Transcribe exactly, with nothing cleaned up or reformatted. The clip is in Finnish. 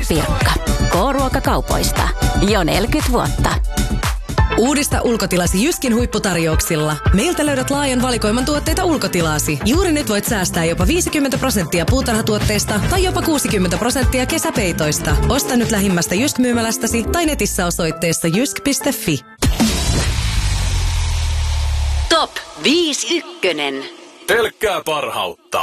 Pirkka. K-ruokakaupoista. Jo neljäkymmentä vuotta. Uudista ulkotilasi Jyskin huipputarjouksilla. Meiltä löydät laajan valikoiman tuotteita ulkotilaasi. Juuri nyt voit säästää jopa viisikymmentä prosenttia puutarhatuotteista tai jopa kuusikymmentä prosenttia kesäpeitoista. Osta nyt lähimmästä Jysk-myymälästäsi tai netissä osoitteessa jysk piste fi. Top viisi ykkönen. Pelkkää parhautta.